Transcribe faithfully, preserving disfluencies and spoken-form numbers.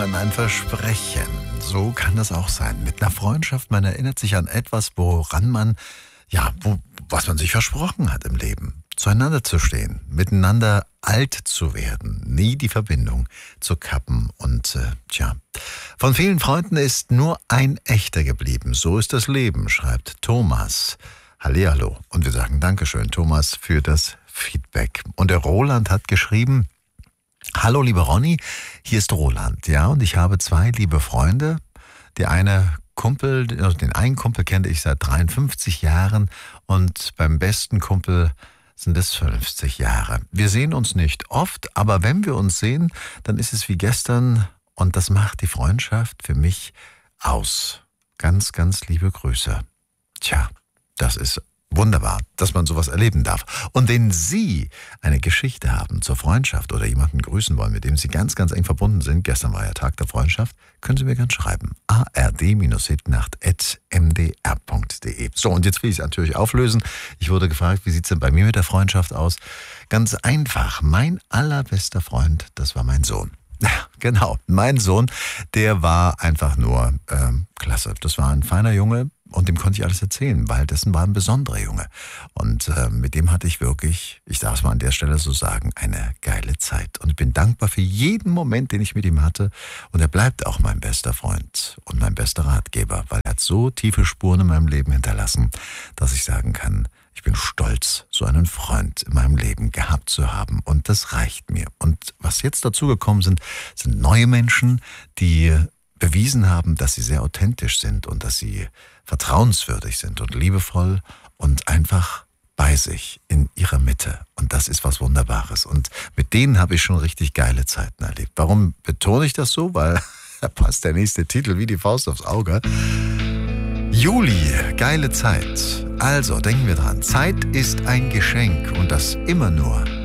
Versprechungen, ein Versprechen. So kann das auch sein. Mit einer Freundschaft, man erinnert sich an etwas, woran man, ja, wo, was man sich versprochen hat im Leben. Zueinander zu stehen, miteinander alt zu werden, nie die Verbindung zu kappen. Und äh, tja, von vielen Freunden ist nur ein echter geblieben. So ist das Leben, schreibt Thomas. Hallihallo. Und wir sagen Dankeschön, Thomas, für das Feedback. Und der Roland hat geschrieben: Hallo, lieber Ronny, hier ist Roland, ja, und ich habe zwei liebe Freunde. Der eine Kumpel, also den einen Kumpel kenne ich seit dreiundfünfzig Jahren und beim besten Kumpel sind es fünfzig Jahre. Wir sehen uns nicht oft, aber wenn wir uns sehen, dann ist es wie gestern und das macht die Freundschaft für mich aus. Ganz, ganz liebe Grüße. Tja, das ist wunderbar, dass man sowas erleben darf. Und wenn Sie eine Geschichte haben zur Freundschaft oder jemanden grüßen wollen, mit dem Sie ganz, ganz eng verbunden sind, gestern war ja Tag der Freundschaft, können Sie mir gerne schreiben. a r d hitnacht at m d r punkt d e. So, und jetzt will ich es natürlich auflösen. Ich wurde gefragt, wie sieht es denn bei mir mit der Freundschaft aus? Ganz einfach, mein allerbester Freund, das war mein Sohn. Genau, mein Sohn, der war einfach nur ähm, klasse. Das war ein feiner Junge. Und dem konnte ich alles erzählen, weil dessen war ein besonderer Junge. Und äh, mit dem hatte ich wirklich, ich darf es mal an der Stelle so sagen, eine geile Zeit. Und ich bin dankbar für jeden Moment, den ich mit ihm hatte. Und er bleibt auch mein bester Freund und mein bester Ratgeber, weil er hat so tiefe Spuren in meinem Leben hinterlassen, dass ich sagen kann, ich bin stolz, so einen Freund in meinem Leben gehabt zu haben. Und das reicht mir. Und was jetzt dazugekommen sind, sind neue Menschen, die bewiesen haben, dass sie sehr authentisch sind und dass sie vertrauenswürdig sind und liebevoll und einfach bei sich in ihrer Mitte. Und das ist was Wunderbares. Und mit denen habe ich schon richtig geile Zeiten erlebt. Warum betone ich das so? Weil da passt der nächste Titel wie die Faust aufs Auge. Juli, geile Zeit. Also denken wir dran, Zeit ist ein Geschenk und das immer nur